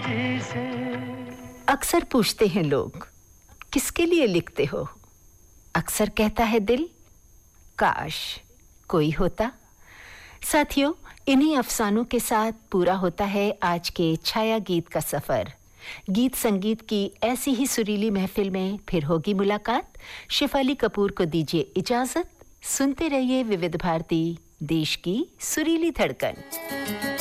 जी से। अक्सर पूछते हैं लोग, किसके लिए लिखते हो? अक्सर कहता है दिल, काश कोई होता। साथियों, इन्हीं अफसानों के साथ पूरा होता है आज के छाया गीत का सफर। गीत संगीत की ऐसी ही सुरीली महफिल में फिर होगी मुलाकात। शेफाली कपूर को दीजिए इजाजत। सुनते रहिए विविध भारती, देश की सुरीली धड़कन।